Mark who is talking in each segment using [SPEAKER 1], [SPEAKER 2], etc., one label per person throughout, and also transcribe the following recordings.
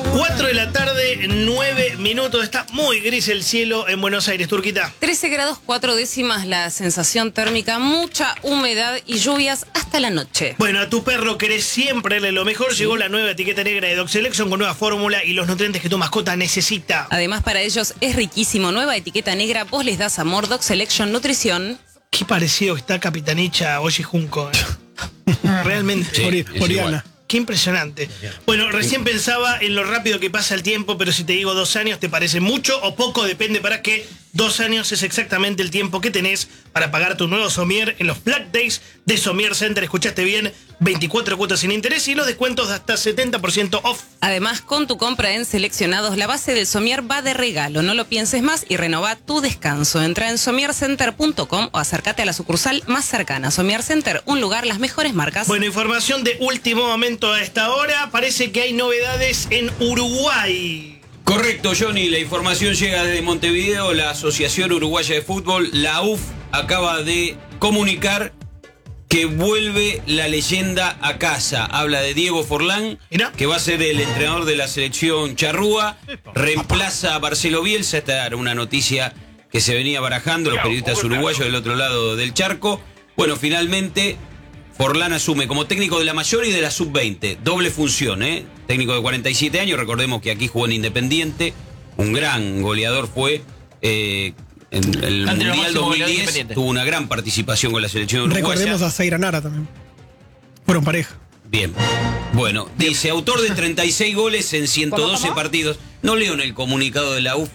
[SPEAKER 1] 4 de la tarde, 9 minutos. Está muy gris el cielo en Buenos Aires, Turquita.
[SPEAKER 2] 13 grados 4 décimas la sensación térmica, mucha humedad y lluvias hasta la noche.
[SPEAKER 1] Bueno, a tu perro querés siempre darle lo mejor. Llegó la nueva etiqueta negra de Dog Selection con nueva fórmula y los nutrientes que tu mascota necesita.
[SPEAKER 2] Además, para ellos es riquísimo. Nueva etiqueta negra, vos les das amor. Dog Selection Nutrición.
[SPEAKER 1] Qué parecido que está Capitanicha a Oji Junco. Realmente.
[SPEAKER 3] Sí,
[SPEAKER 1] Oriana. Qué impresionante. Bueno, recién pensaba en lo rápido que pasa el tiempo, pero si te digo 2 años, ¿te parece mucho o poco? Depende para qué. 2 años es exactamente el tiempo que tenés para pagar tu nuevo somier en los Black Days de Somier Center. Escuchaste bien, 24 cuotas sin interés y los descuentos de hasta 70% off.
[SPEAKER 2] Además, con tu compra en seleccionados, la base del somier va de regalo. No lo pienses más y renová tu descanso. Entra en somiercenter.com o acércate a la sucursal más cercana. Somier Center, un lugar, las mejores marcas.
[SPEAKER 1] Bueno, información de último momento a esta hora. Parece que hay novedades en Uruguay.
[SPEAKER 3] Correcto, Johnny. La información llega desde Montevideo. La Asociación Uruguaya de Fútbol, la UF, acaba de comunicar que vuelve la leyenda a casa. Habla de Diego Forlán, que va a ser el entrenador de la selección charrúa. Reemplaza a Marcelo Bielsa. Esta era una noticia que se venía barajando los periodistas uruguayos del otro lado del charco. Bueno, finalmente Forlán asume como técnico de la mayor y de la sub-20. Doble función, ¿eh? Técnico de 47 años. Recordemos que aquí jugó en Independiente. Un gran goleador fue. En el Mundial 2010 tuvo una gran participación con la selección uruguaya.
[SPEAKER 4] Recordemos a Zaira Nara también. Fueron pareja.
[SPEAKER 3] Bien. Bueno, dice, autor de 36 goles en 112 partidos. No leo en el comunicado de la UF.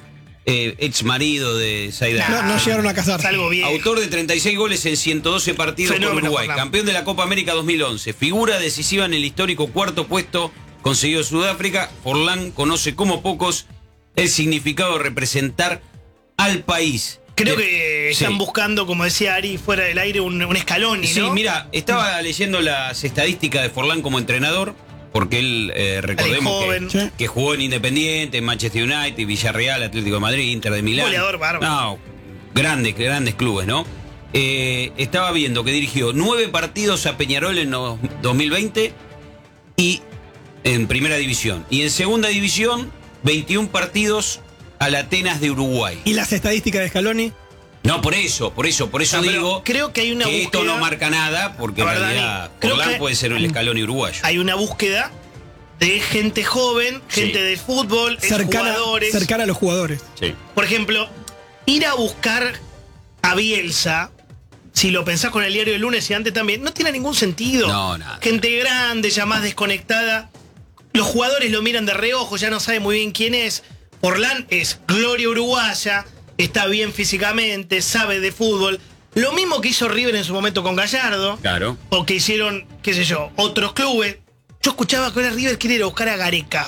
[SPEAKER 3] Ex marido de Zaira.
[SPEAKER 4] No llegaron a casar.
[SPEAKER 1] Salvo bien.
[SPEAKER 3] Autor de 36 goles en 112 partidos
[SPEAKER 1] Fenómeno,
[SPEAKER 3] por Uruguay.
[SPEAKER 1] Forlán.
[SPEAKER 3] Campeón de la Copa América 2011. Figura decisiva en el histórico 4º puesto conseguido Sudáfrica. Forlán conoce como pocos el significado de representar al país.
[SPEAKER 1] Creo que están buscando, como decía Ari, fuera del aire, un Scaloni, ¿no?
[SPEAKER 3] Sí, mira, estaba leyendo las estadísticas de Forlán como entrenador, porque él, recordemos que jugó en Independiente, en Manchester United, Villarreal, Atlético de Madrid, Inter de Milán.
[SPEAKER 1] Goleador bárbaro.
[SPEAKER 3] No, grandes clubes, ¿no? Estaba viendo que dirigió 9 partidos a Peñarol en 2020 y en primera división. Y en segunda división, 21 partidos al Atenas de Uruguay.
[SPEAKER 4] ¿Y las estadísticas de Scaloni?
[SPEAKER 3] No, por eso digo
[SPEAKER 1] creo que hay una búsqueda.
[SPEAKER 3] Esto no marca nada, porque en realidad Forlán puede ser el Scaloni uruguayo.
[SPEAKER 1] Hay una búsqueda de gente joven, gente de fútbol, jugadores.
[SPEAKER 4] Cercana a los jugadores.
[SPEAKER 3] Sí.
[SPEAKER 1] Por ejemplo, ir a buscar a Bielsa, si lo pensás con el diario del lunes y antes también, no tiene ningún sentido.
[SPEAKER 3] No, nada.
[SPEAKER 1] Gente grande, ya más desconectada. Los jugadores lo miran de reojo, ya no saben muy bien quién es. Forlán es gloria uruguaya, está bien físicamente, sabe de fútbol. Lo mismo que hizo River en su momento con Gallardo.
[SPEAKER 3] Claro.
[SPEAKER 1] O que hicieron, qué sé yo, otros clubes. Yo escuchaba que ahora River quiere ir a buscar a Gareca.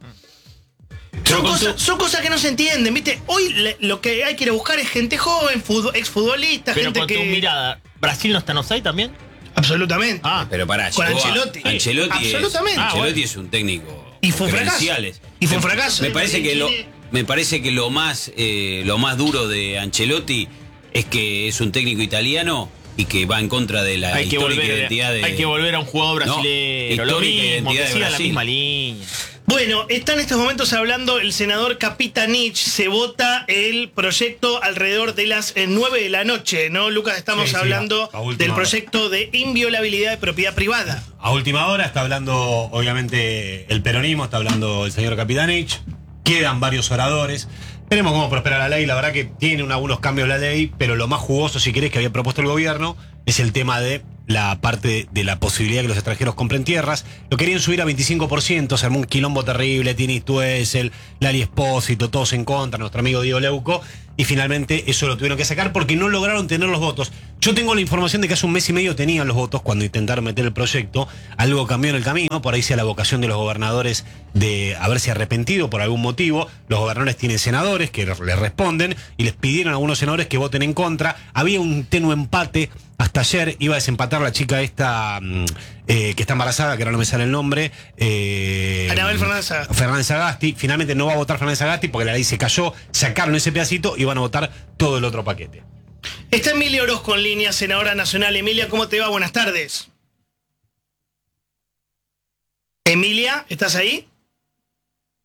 [SPEAKER 1] Son cosas que no se entienden, ¿viste? Hoy lo que hay que ir a buscar es gente joven, exfutbolista,
[SPEAKER 5] pero
[SPEAKER 1] gente
[SPEAKER 5] con
[SPEAKER 1] que...
[SPEAKER 5] tu mirada, ¿Brasil no está en offside también?
[SPEAKER 1] Absolutamente.
[SPEAKER 3] Pero pará,
[SPEAKER 1] con Ancelotti. Absolutamente.
[SPEAKER 3] Ancelotti es un técnico.
[SPEAKER 1] Y fue un fracaso.
[SPEAKER 3] credenciales.
[SPEAKER 1] Y fue un fracaso.
[SPEAKER 3] Me parece que lo más duro de Ancelotti es que es un técnico italiano y que va en contra de la histórica identidad de...
[SPEAKER 5] Hay que volver a un jugador brasileño. Lo
[SPEAKER 3] Histórica
[SPEAKER 5] mismo,
[SPEAKER 3] identidad
[SPEAKER 5] que
[SPEAKER 3] de
[SPEAKER 5] siga la
[SPEAKER 3] Brasil.
[SPEAKER 5] misma línea.
[SPEAKER 1] Bueno, está en estos momentos hablando el senador Capitanich. Se vota el proyecto alrededor de las 9 de la noche, ¿no, Lucas? Estamos hablando del proyecto de inviolabilidad de propiedad privada.
[SPEAKER 6] A última hora está hablando, obviamente, el peronismo, está hablando el señor Capitanich. Quedan varios oradores. Veremos cómo prospera la ley. La verdad que tiene algunos cambios la ley, pero lo más jugoso, si querés, que había propuesto el gobierno es el tema de la parte de la posibilidad de que los extranjeros compren tierras. Lo querían subir a 25%, se armó un quilombo terrible, Tini Stuessel, Lali Espósito, todos en contra, nuestro amigo Diego Leuco, y finalmente eso lo tuvieron que sacar porque no lograron tener los votos. Yo tengo la información de que hace un mes y medio tenían los votos cuando intentaron meter el proyecto, algo cambió en el camino, por ahí sea la vocación de los gobernadores de haberse arrepentido por algún motivo. Los gobernadores tienen senadores que les responden y les pidieron a algunos senadores que voten en contra. Había un tenue empate. Hasta ayer iba a desempatar la chica esta que está embarazada, que ahora no me sale el nombre.
[SPEAKER 1] Anabel Fernández Sagasti.
[SPEAKER 6] Fernández Sagasti. Finalmente no va a votar Fernández Sagasti porque la ley se cayó, sacaron ese pedacito y van a votar todo el otro paquete.
[SPEAKER 1] Está Emilia Orozco en línea, senadora nacional. Emilia, ¿cómo te va? Buenas tardes. Emilia, ¿estás ahí?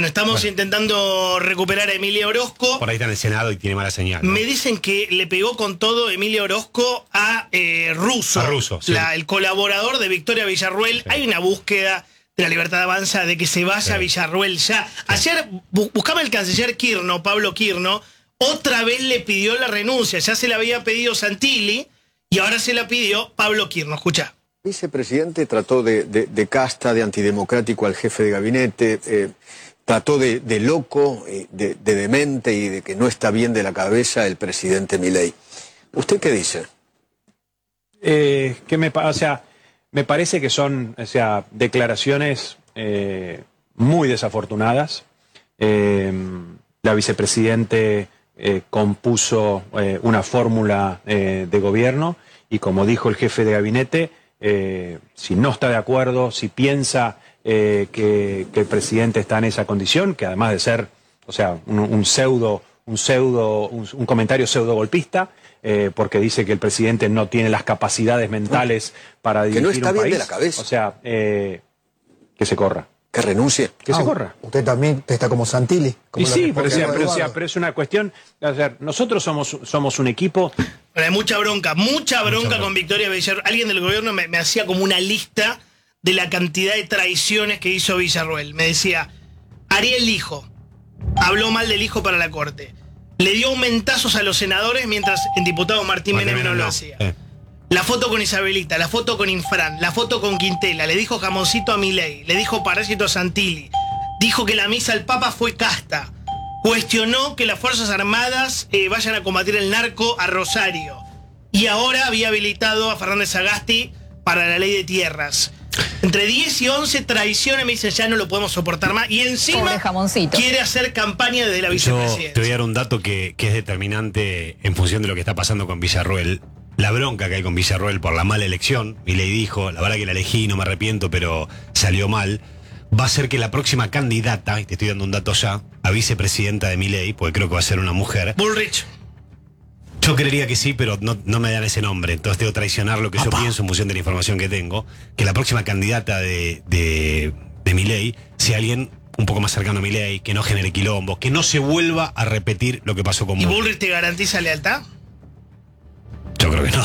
[SPEAKER 1] Bueno, estamos intentando recuperar a Emilia Orozco.
[SPEAKER 6] Por ahí está en el Senado y tiene mala señal, ¿no?
[SPEAKER 1] Me dicen que le pegó con todo Emilia Orozco a Russo.
[SPEAKER 6] A Russo, sí.
[SPEAKER 1] El colaborador de Victoria Villarruel. Sí. Hay una búsqueda de la Libertad Avanza de que se vaya Villarruel ya. Ayer buscaba el canciller Kirno, Pablo Kirno, otra vez le pidió la renuncia. Ya se la había pedido Santilli y ahora se la pidió Pablo Kirno. Escucha.
[SPEAKER 7] El vicepresidente trató de casta, de antidemocrático al jefe de gabinete, trató de loco, de demente y de que no está bien de la cabeza el presidente Milei. ¿Usted qué dice?
[SPEAKER 8] Me parece que son declaraciones muy desafortunadas. La vicepresidente compuso una fórmula de gobierno y, como dijo el jefe de gabinete, si no está de acuerdo, si piensa que el presidente está en esa condición, que además de ser un comentario pseudo golpista, porque dice que el presidente no tiene las capacidades mentales para dirigir un país.
[SPEAKER 7] Que no está bien de la cabeza.
[SPEAKER 8] Que se corra.
[SPEAKER 7] Que renuncie.
[SPEAKER 8] Que se corra.
[SPEAKER 9] Usted también está como Santilli. Como
[SPEAKER 8] pero es una cuestión. Nosotros somos un equipo.
[SPEAKER 1] Pero hay mucha bronca con Victoria Villarruel. Alguien del gobierno me hacía como una lista de la cantidad de traiciones que hizo Villarruel. Me decía, Ariel Lijo habló mal del hijo para la corte. Le dio aumentazos a los senadores mientras el diputado Martín Menem no lo hacía. La foto con Isabelita, la foto con Infran, la foto con Quintela, le dijo jamoncito a Milei, le dijo parásito a Santilli, dijo que la misa al Papa fue casta, cuestionó que las Fuerzas Armadas vayan a combatir el narco a Rosario y ahora había habilitado a Fernández Sagasti para la ley de tierras. Entre 10 y 11 traiciones, me dicen, ya no lo podemos soportar más. Y encima quiere hacer campaña desde la vicepresidencia.
[SPEAKER 6] Te voy a dar un dato que es determinante en función de lo que está pasando con Villarruel. La bronca que hay con Villarruel por la mala elección, Milei dijo, la verdad que la elegí, no me arrepiento, pero salió mal, va a ser que la próxima candidata, y te estoy dando un dato ya, a vicepresidenta de Milei, porque creo que va a ser una mujer.
[SPEAKER 1] Bullrich.
[SPEAKER 6] Yo creería que sí, pero no me dan ese nombre, entonces tengo que traicionar lo que yo pienso en función de la información que tengo, que la próxima candidata de Milei sea alguien un poco más cercano a Milei, que no genere quilombo, que no se vuelva a repetir lo que pasó con Bullrich.
[SPEAKER 1] ¿Y Bullrich te garantiza lealtad?
[SPEAKER 6] Yo creo que no.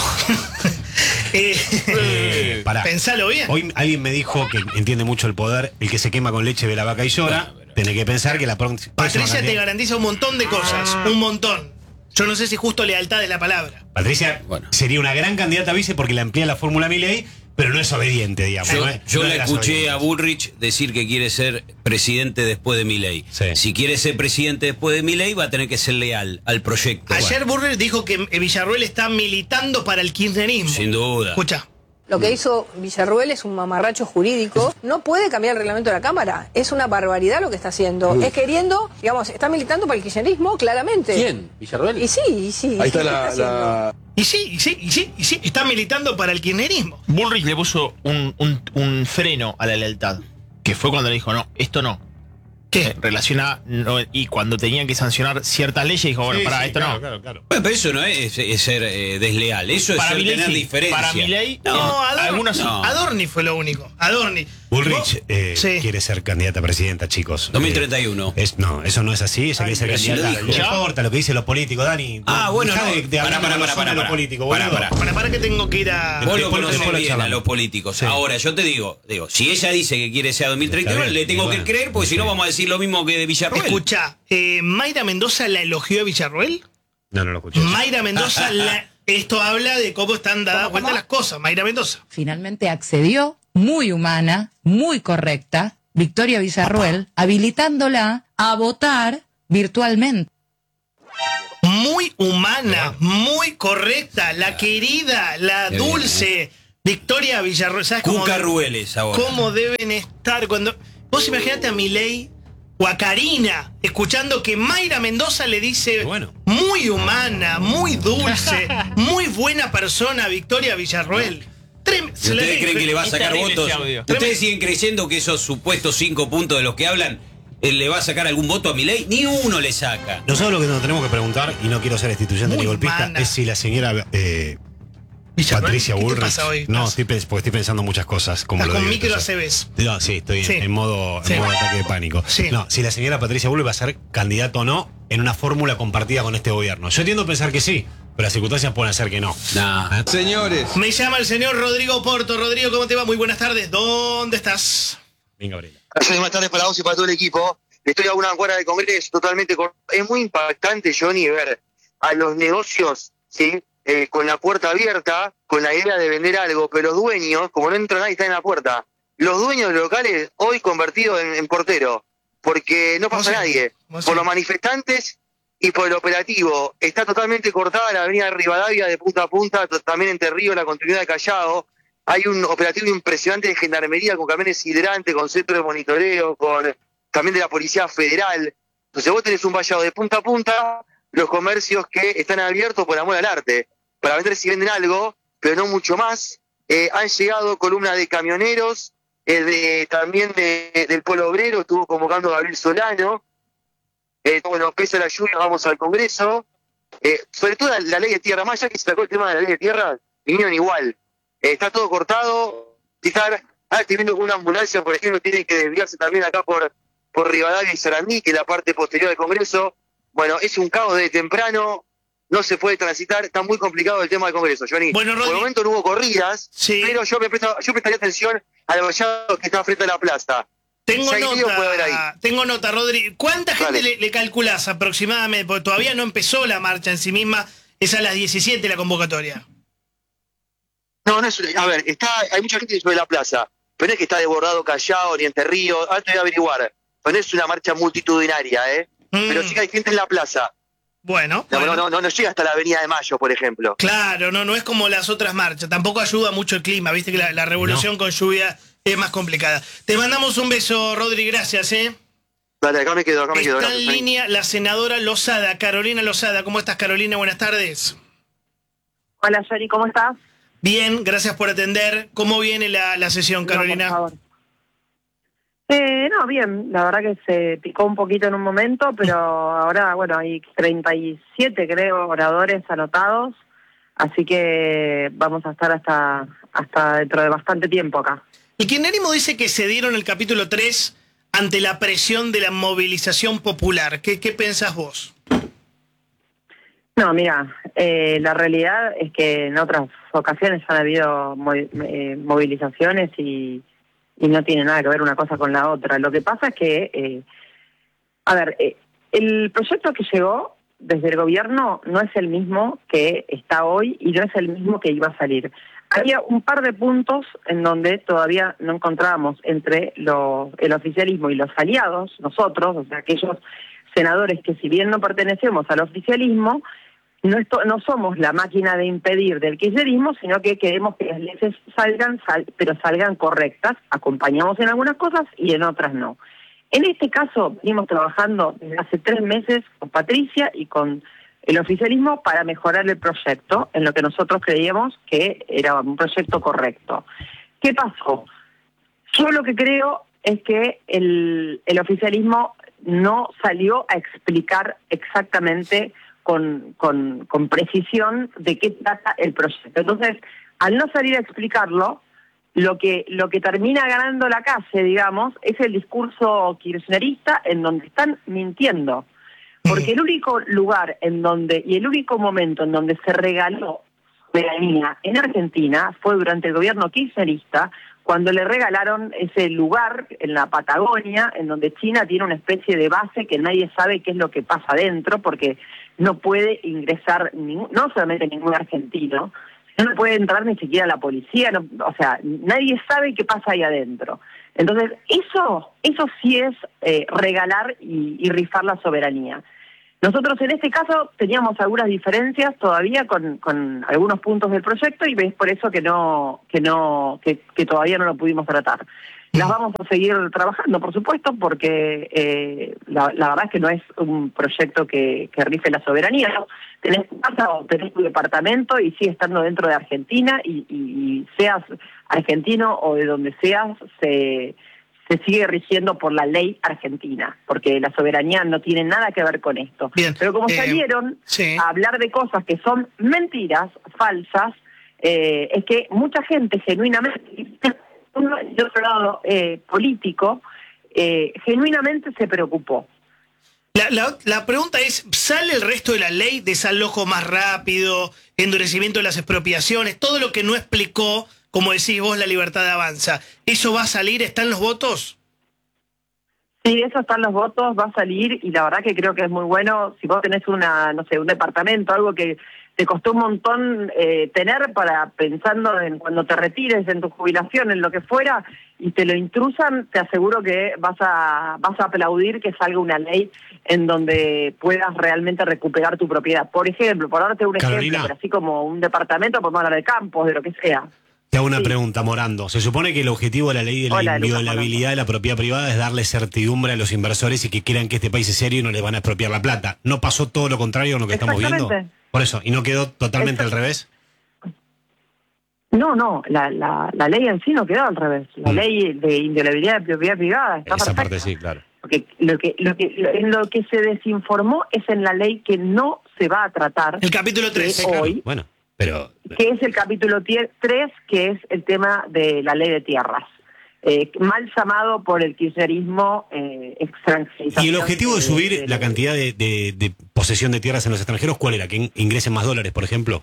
[SPEAKER 1] Pensalo bien.
[SPEAKER 6] Hoy alguien me dijo que entiende mucho el poder, el que se quema con leche ve la vaca y llora. Tenés que pensar que la próxima...
[SPEAKER 1] Patricia te garantiza un montón de cosas, un montón. Yo no sé si justo lealtad es la palabra.
[SPEAKER 6] Patricia sería una gran candidata a vice porque la amplía la fórmula Milei, pero no es obediente, digamos.
[SPEAKER 3] Yo la escuché a Bullrich decir que quiere ser presidente después de Milei.
[SPEAKER 6] Sí.
[SPEAKER 3] Si quiere ser presidente después de Milei, va a tener que ser leal al proyecto.
[SPEAKER 1] Ayer Bullrich dijo que Villarruel está militando para el kirchnerismo.
[SPEAKER 3] Sin duda.
[SPEAKER 1] Escucha.
[SPEAKER 10] Lo que hizo Villarruel es un mamarracho jurídico. No puede cambiar el reglamento de la Cámara. Es una barbaridad lo que está haciendo. Es queriendo, digamos, está militando para el kirchnerismo, claramente.
[SPEAKER 11] ¿Quién? ¿Villarruel?
[SPEAKER 10] Y sí.
[SPEAKER 11] Ahí está la...
[SPEAKER 1] Y sí, está militando para el kirchnerismo.
[SPEAKER 5] Bullrich le puso un freno a la lealtad, que fue cuando le dijo, no, esto no.
[SPEAKER 1] ¿Qué?
[SPEAKER 5] Relaciona, y cuando tenían que sancionar ciertas leyes, dijo, bueno, esto no.
[SPEAKER 6] Claro.
[SPEAKER 3] Bueno, pero eso no es ser desleal, eso es
[SPEAKER 5] para
[SPEAKER 3] tener diferencia.
[SPEAKER 5] Para Milei,
[SPEAKER 1] Adorni fue lo único. Adorni.
[SPEAKER 6] Bullrich quiere ser candidata a presidenta, chicos.
[SPEAKER 3] 2031.
[SPEAKER 6] No, eso no es así. Ella quiere ser candidata. No importa lo que dicen los políticos, Dani.
[SPEAKER 3] Bueno,
[SPEAKER 6] para los políticos.
[SPEAKER 1] Para que tengo que ir a...
[SPEAKER 3] Vos lo conocés bien a los políticos. Sí. Ahora, yo te digo, si ella dice que quiere ser a 2031, le tengo que creer, porque si no vamos a decir lo mismo que de Villarruel.
[SPEAKER 1] Escuchá, ¿Mayra Mendoza la elogió a Villarruel?
[SPEAKER 6] No lo escuché.
[SPEAKER 1] Mayra Mendoza, esto habla de cómo están dadas vueltas las cosas. Mayra Mendoza.
[SPEAKER 12] Finalmente accedió, muy humana, muy correcta, Victoria Villarruel, habilitándola a votar virtualmente.
[SPEAKER 1] Muy humana, muy correcta, la querida, la dulce Victoria Villarruel. ¿Sabes cómo?
[SPEAKER 3] Cucarrueles ahora.
[SPEAKER 1] ¿Cómo deben estar cuando... Vos imaginate a Milei o a Karina escuchando que Mayra Mendoza le dice muy humana, muy dulce, muy buena persona a Victoria Villarruel.
[SPEAKER 3] ¿Ustedes creen que le va a sacar votos? ¿Ustedes siguen creyendo que esos supuestos 5 puntos de los que hablan le va a sacar algún voto a Milei? Ni uno le saca.
[SPEAKER 6] Nosotros lo que nos tenemos que preguntar, y no quiero ser instituyente ni golpista, es si la señora Patricia
[SPEAKER 1] ¿Qué te
[SPEAKER 6] Bullrich.
[SPEAKER 1] pasa hoy?
[SPEAKER 6] No, porque estoy pensando muchas cosas. Como
[SPEAKER 1] Estás
[SPEAKER 6] lo
[SPEAKER 1] con
[SPEAKER 6] digo,
[SPEAKER 1] micro
[SPEAKER 6] entonces.
[SPEAKER 1] ACVs.
[SPEAKER 6] No, sí, estoy
[SPEAKER 1] Sí.
[SPEAKER 6] en modo ataque de pánico.
[SPEAKER 1] Sí.
[SPEAKER 6] No, si la señora Patricia Bullrich va a ser candidata o no en una fórmula compartida con este gobierno. Yo tiendo a pensar que sí, pero las circunstancias pueden hacer que no.
[SPEAKER 13] Señores.
[SPEAKER 1] Me llama el señor Rodrigo Porto. Rodrigo, ¿cómo te va? Muy buenas tardes. ¿Dónde estás?
[SPEAKER 6] Venga, Gabriela.
[SPEAKER 14] Buenas tardes para vos y para todo el equipo. Estoy a una cuadra del Congreso totalmente. Es muy impactante, Johnny, ver a los negocios, ¿sí? Con la puerta abierta, con la idea de vender algo, pero los dueños, como no entra nadie, está en la puerta. Los dueños de locales hoy convertidos en portero, porque no pasa nadie. Por los manifestantes y por el operativo. Está totalmente cortada la avenida Rivadavia de punta a punta, también entre Río, la continuidad de Callao. Hay un operativo impresionante de gendarmería con camiones hidrantes, con centro de monitoreo, con también de la Policía Federal. Entonces vos tenés un vallado de punta a punta, los comercios que están abiertos por amor al arte, para vender si venden algo, pero no mucho más. Han llegado columnas de camioneros, también del Polo Obrero, estuvo convocando Gabriel Solano. Bueno, pese a la lluvia, vamos al Congreso. Sobre todo la ley de tierra, más ya que se sacó el tema de la ley de tierra, vinieron igual. Está todo cortado. Estoy viendo que una ambulancia, por ejemplo, tiene que desviarse también acá por Rivadavia y Sarandí, que es la parte posterior del Congreso. Bueno, es un caos de temprano, no se puede transitar, está muy complicado el tema del Congreso, Johnny.
[SPEAKER 1] Bueno,
[SPEAKER 14] por el momento no hubo corridas, pero yo prestaría atención al vallado que está frente a la plaza.
[SPEAKER 1] Tengo
[SPEAKER 14] Si hay lío, puede haber ahí.
[SPEAKER 1] nota, Rodri. ¿Cuánta gente le calculás aproximadamente? Porque todavía no empezó la marcha en sí misma, es a las 17 la convocatoria.
[SPEAKER 14] No es, a ver, hay mucha gente sobre la plaza, pero no es que está desbordado Callao ni Entre Ríos, ahora te voy a averiguar, pero no es una marcha multitudinaria, pero sí que hay gente en la plaza.
[SPEAKER 1] Bueno.
[SPEAKER 14] No llega hasta la Avenida de Mayo, por ejemplo.
[SPEAKER 1] Claro, no es como las otras marchas, tampoco ayuda mucho el clima, viste que la revolución con lluvia es más complicada. Te mandamos un beso, Rodri, gracias,
[SPEAKER 14] Dale, acá me quedo.
[SPEAKER 1] Está en línea la senadora Lozada, Carolina Lozada. ¿Cómo estás, Carolina? Buenas tardes.
[SPEAKER 15] Hola, Johnny, ¿cómo estás?
[SPEAKER 1] Bien, gracias por atender. ¿Cómo viene la sesión, Carolina?
[SPEAKER 15] No, por favor. No, bien, la verdad que se picó un poquito en un momento, pero ahora, bueno, hay 37, creo, oradores anotados, así que vamos a estar hasta dentro de bastante tiempo acá.
[SPEAKER 1] El kirchnerismo dice que cedieron el capítulo 3 ante la presión de la movilización popular. ¿Qué pensás vos?
[SPEAKER 15] No, mira, la realidad es que en otras ocasiones han habido movilizaciones y no tiene nada que ver una cosa con la otra. Lo que pasa es que, el proyecto que llegó desde el gobierno no es el mismo que está hoy y no es el mismo que iba a salir. Había un par de puntos en donde todavía no encontrábamos entre el oficialismo y los aliados, nosotros, o sea, aquellos senadores que si bien no pertenecemos al oficialismo, no somos la máquina de impedir del kirchnerismo, sino que queremos que las leyes pero salgan correctas. Acompañamos en algunas cosas y en otras no. En este caso, venimos trabajando desde hace 3 meses con Patricia y con el oficialismo para mejorar el proyecto, en lo que nosotros creíamos que era un proyecto correcto. ¿Qué pasó? Yo lo que creo es que el oficialismo no salió a explicar exactamente con precisión de qué trata el proyecto. Entonces, al no salir a explicarlo, lo que termina ganando la calle, digamos, es el discurso kirchnerista en donde están mintiendo. Porque el único lugar y el único momento en donde se regaló soberanía en Argentina fue durante el gobierno kirchnerista, cuando le regalaron ese lugar en la Patagonia, en donde China tiene una especie de base que nadie sabe qué es lo que pasa adentro, porque no puede ingresar, no solamente ningún argentino, no puede entrar ni siquiera la policía, o sea, nadie sabe qué pasa ahí adentro. Entonces, eso sí es regalar y rifar la soberanía. Nosotros en este caso teníamos algunas diferencias todavía con algunos puntos del proyecto y es por eso que todavía no lo pudimos tratar. Las vamos a seguir trabajando, por supuesto, porque la verdad es que no es un proyecto que rife la soberanía, ¿no? Tenés tu casa o tenés tu departamento y sigue estando dentro de Argentina y seas argentino o de donde seas, se sigue rigiendo por la ley argentina, porque la soberanía no tiene nada que ver con esto.
[SPEAKER 1] Bien,
[SPEAKER 15] pero como salieron a hablar de cosas que son mentiras, falsas, es que mucha gente genuinamente, uno de otro lado político, genuinamente se preocupó.
[SPEAKER 1] La pregunta es, ¿sale el resto de la ley, desalojo más rápido, endurecimiento de las expropiaciones, todo lo que no explicó, como decís vos, la Libertad de Avanza? ¿Eso va a salir? ¿Están los votos?
[SPEAKER 15] Sí, eso están los votos, va a salir, y la verdad que creo que es muy bueno. Si vos tenés un departamento, algo que te costó un montón tener para pensando en cuando te retires, en tu jubilación, en lo que fuera, y te lo intrusan, te aseguro que vas a aplaudir que salga una ley en donde puedas realmente recuperar tu propiedad. Por ejemplo, por darte un
[SPEAKER 6] Carolina,
[SPEAKER 15] ejemplo, pero así como un departamento, podemos hablar de campos, de lo que sea.
[SPEAKER 6] Te hago una pregunta, Morando. Se supone que el objetivo de la ley de la inviolabilidad de la propiedad privada es darle certidumbre a los inversores y que quieran que este país es serio y no les van a expropiar la plata. ¿No pasó todo lo contrario con lo que estamos viendo? Por eso, ¿y no quedó totalmente al revés?
[SPEAKER 15] No, la ley en sí no quedó al revés. La ley de inviolabilidad de propiedad privada está
[SPEAKER 6] Esa
[SPEAKER 15] perfecta.
[SPEAKER 6] parte sí, claro.
[SPEAKER 15] Porque en lo que se desinformó es en la ley que no se va a tratar.
[SPEAKER 1] El capítulo 3.
[SPEAKER 15] Hoy,
[SPEAKER 6] bueno, pero...
[SPEAKER 15] que es el capítulo 3, que es el tema de la ley de tierras. Mal llamado por el kirchnerismo extranjero.
[SPEAKER 6] ¿Y el objetivo de subir la cantidad de posesión de tierras en los extranjeros cuál era? ¿Que ingresen más dólares, por ejemplo?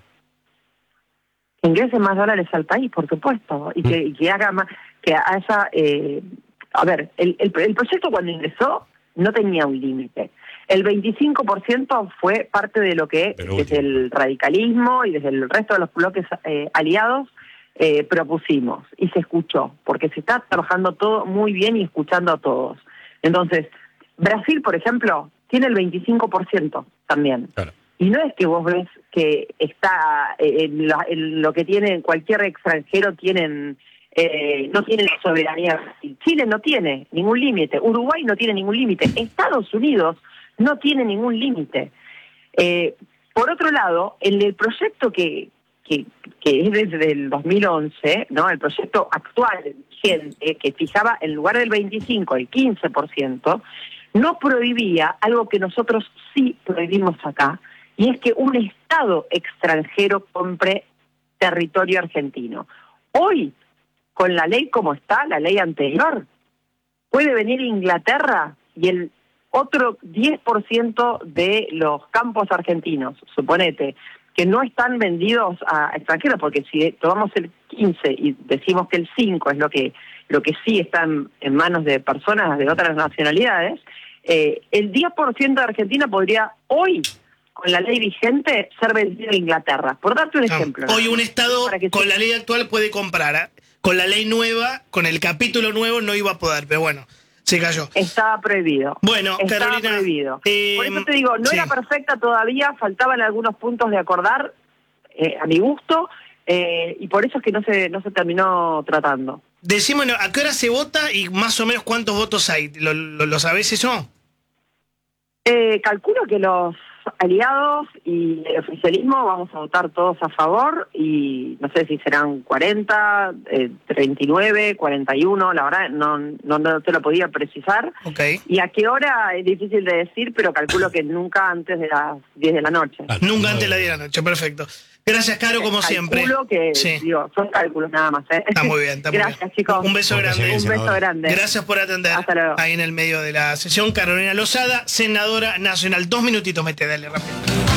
[SPEAKER 15] Que ingresen más dólares al país, por supuesto, y que haga más, que haya... a ver, el proyecto cuando ingresó no tenía un límite. El 25% fue parte de lo que desde el radicalismo y desde el resto de los bloques aliados propusimos, y se escuchó, porque se está trabajando todo muy bien y escuchando a todos. Entonces, Brasil, por ejemplo, tiene el 25% también. Claro. Y no es que vos ves que está en lo que tiene cualquier extranjero, no tienen soberanía. Chile no tiene ningún límite, Uruguay no tiene ningún límite, Estados Unidos no tiene ningún límite. Por otro lado, en el proyecto que es desde el 2011, ¿no? El proyecto actual vigente, que fijaba en lugar del 25 el 15%, no prohibía algo que nosotros sí prohibimos acá, y es que un Estado extranjero compre territorio argentino. Hoy, con la ley como está, la ley anterior, puede venir Inglaterra y el otro 10% de los campos argentinos, suponete, que no están vendidos a extranjeros, porque si tomamos el 15 y decimos que el 5 es lo que sí está en manos de personas de otras nacionalidades, el 10% de Argentina podría hoy, con la ley vigente, ser vendido a Inglaterra. Por darte un ejemplo.
[SPEAKER 1] Hoy un Estado con la ley actual puede comprar. Con la ley nueva, con el capítulo nuevo, no iba a poder, pero bueno, se cayó.
[SPEAKER 15] Estaba prohibido.
[SPEAKER 1] Bueno,
[SPEAKER 15] estaba
[SPEAKER 1] Carolina,
[SPEAKER 15] prohibido. Por eso te digo, no era perfecta todavía, faltaban algunos puntos de acordar, a mi gusto, y por eso es que no se terminó tratando.
[SPEAKER 1] Decímonos, ¿a qué hora se vota y más o menos cuántos votos hay? ¿Lo sabés eso?
[SPEAKER 15] Calculo que los aliados y el oficialismo vamos a votar todos a favor, y no sé si serán 40, 39, 41, la verdad no te lo podía precisar.
[SPEAKER 1] Okay.
[SPEAKER 15] Y a qué hora es difícil de decir, pero calculo que nunca antes de las 10 de la noche.
[SPEAKER 1] Nunca antes de las 10 de la noche, perfecto. Gracias, Caro, como siempre.
[SPEAKER 15] Calculo que, digo, son cálculos nada más.
[SPEAKER 1] Está muy bien,
[SPEAKER 15] Gracias,
[SPEAKER 1] muy bien.
[SPEAKER 15] Chicos.
[SPEAKER 1] Un beso grande.
[SPEAKER 15] Un beso grande.
[SPEAKER 1] Gracias por atender.
[SPEAKER 15] Hasta luego.
[SPEAKER 1] Ahí en el medio de la sesión, Carolina Lozada, senadora nacional. 2 minutitos, dale rápido.